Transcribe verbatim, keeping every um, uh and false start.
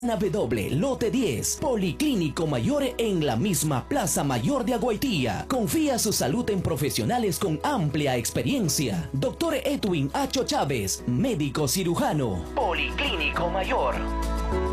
W, lote diez, Policlínico Mayor en la misma Plaza Mayor de Aguaitía. Confía su salud en profesionales con amplia experiencia. Doctor Edwin Acho Chávez, médico cirujano. Policlínico Mayor.